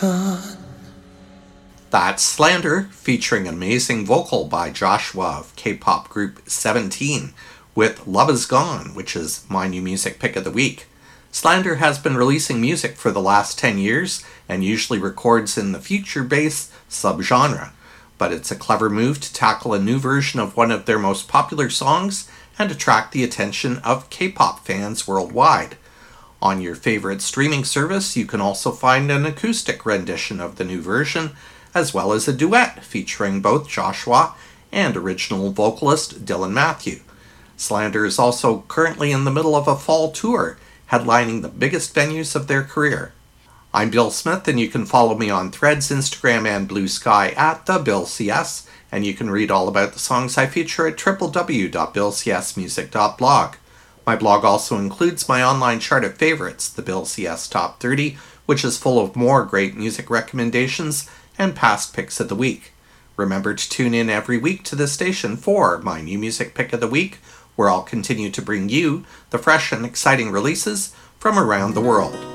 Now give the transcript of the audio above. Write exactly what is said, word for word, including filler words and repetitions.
That's Slander, featuring an amazing vocal by Joshua of K-pop group Seventeen, with Love Is Gone, which is my new music pick of the week. Slander has been releasing music for the last ten years, and usually records in the future bass subgenre, but it's a clever move to tackle a new version of one of their most popular songs and attract the attention of K-pop fans worldwide. On your favorite streaming service, you can also find an acoustic rendition of the new version, as well as a duet featuring both Joshua and original vocalist Dylan Matthew. Slander is also currently in the middle of a fall tour, headlining the biggest venues of their career. I'm Bill Smith, and you can follow me on Threads, Instagram, and Blue Sky at the Bill C S, and you can read all about the songs I feature at w w w dot bill c s music dot blog. My blog also includes my online chart of favorites, the Bill C S Top thirty, which is full of more great music recommendations and past picks of the week. Remember to tune in every week to this station for my new music pick of the week, where I'll continue to bring you the fresh and exciting releases from around the world.